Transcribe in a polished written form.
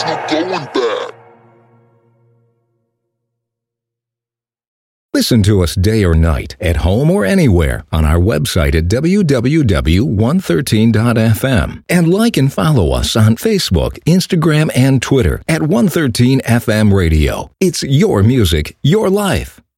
going back. Listen to us day or night, at home or anywhere, on our website at www.113.fm. And like and follow us on Facebook, Instagram, and Twitter at 113 FM Radio. It's your music, your life.